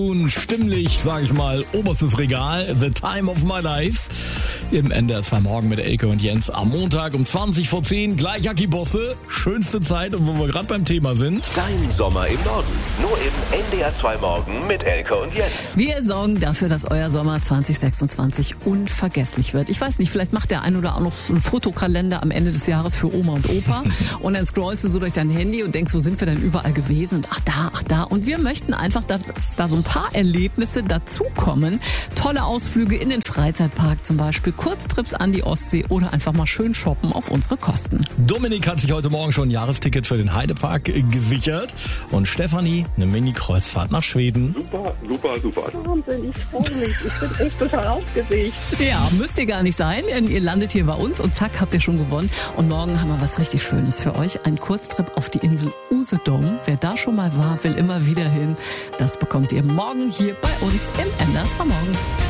Nun stimmlich, sage ich mal, oberstes Regal, The Time of My Life. Im NDR 2 Morgen mit Elke und Jens am Montag um 20:10. Gleich Aki Bosse, schönste Zeit und wo wir gerade beim Thema sind. Dein Sommer im Norden. Nur im NDR 2 Morgen mit Elke und Jens. Wir sorgen dafür, dass euer Sommer 2026 unvergesslich wird. Ich weiß nicht, vielleicht macht der ein oder auch noch so einen Fotokalender am Ende des Jahres für Oma und Opa. Und dann scrollst du so durch dein Handy und denkst, wo sind wir denn überall gewesen? Und ach da. Und wir möchten einfach, dass da so ein paar Erlebnisse dazukommen. Tolle Ausflüge in den Freizeitpark zum Beispiel, Kurztrips an die Ostsee oder einfach mal schön shoppen auf unsere Kosten. Dominik hat sich heute Morgen schon ein Jahresticket für den Heidepark gesichert. Und Stefanie eine Mini-Kreuzfahrt nach Schweden. Super. Wahnsinn, ich freue mich. Ich bin echt total aufgeregt. Ja, müsst ihr gar nicht sein, denn ihr landet hier bei uns und zack, habt ihr schon gewonnen. Und morgen haben wir was richtig Schönes für euch. Ein Kurztrip auf die Insel Usedom. Wer da schon mal war, will immer wieder hin. Das bekommt ihr morgen hier bei uns im NDR 2 Morgen.